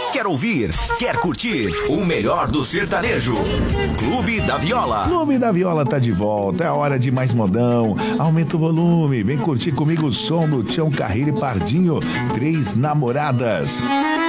Quer ouvir? Quer curtir? O melhor do sertanejo. Clube da Viola. Clube da Viola tá de volta. É a hora de mais modão. Aumenta o volume. Vem curtir comigo o som do Tião Carreiro e Pardinho. 3 Namoradas.